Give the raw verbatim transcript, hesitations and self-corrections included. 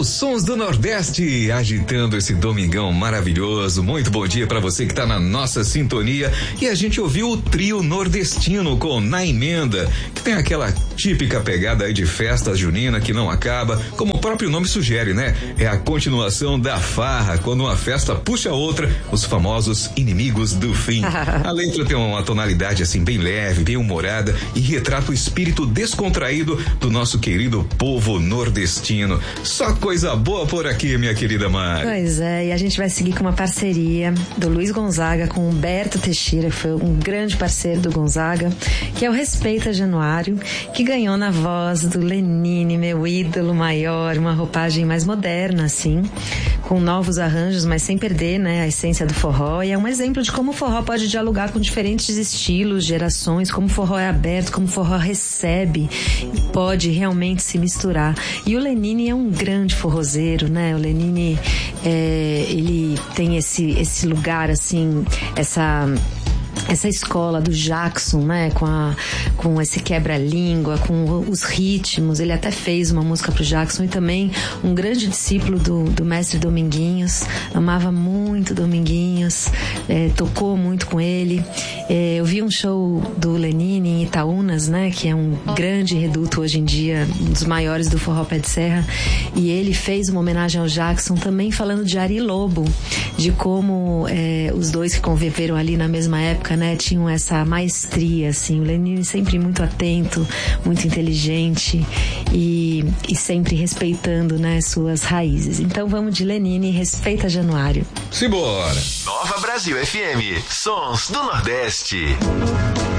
os sons do Nordeste, agitando esse domingão maravilhoso. Muito bom dia para você que tá na nossa sintonia. E a gente ouviu o trio nordestino com Na Emenda, que tem aquela típica pegada aí de festa junina que não acaba, como o próprio nome sugere, né? É a continuação da farra, quando uma festa puxa a outra, os famosos inimigos do fim. A letra tem uma tonalidade assim bem leve, bem humorada e retrata o espírito descontraído do nosso querido povo nordestino. Só coisa boa por aqui, minha querida Mari. Pois é, e a gente vai seguir com uma parceria do Luiz Gonzaga com Humberto Teixeira, que foi um grande parceiro do Gonzaga, que é o Respeita Januário, que ganhou na voz do Lenine, meu ídolo maior, uma roupagem mais moderna, assim, com novos arranjos, mas sem perder, né, a essência do forró. E é um exemplo de como o forró pode dialogar com diferentes estilos, gerações, como o forró é aberto, como o forró recebe e pode realmente se misturar. E o Lenine é um grande forrozeiro, né? O Lenine, é, ele tem esse, esse lugar, assim, essa... essa escola do Jackson, né, com, a, com esse quebra-língua, com os ritmos. Ele até fez uma música pro Jackson, e também um grande discípulo do, do mestre Dominguinhos, amava muito Dominguinhos, é, tocou muito com ele. É, eu vi um show do Lenine em Itaúnas, né, que é um grande reduto hoje em dia, um dos maiores do forró pé de serra, e ele fez uma homenagem ao Jackson, também falando de Ari Lobo, de como é, os dois que conviveram ali na mesma época, né, tinham essa maestria, assim. O Lenine sempre muito atento, muito inteligente e, e sempre respeitando, né, suas raízes. Então vamos de Lenine, Respeita Januário. Simbora! Nova Brasil F M, Sons do Nordeste.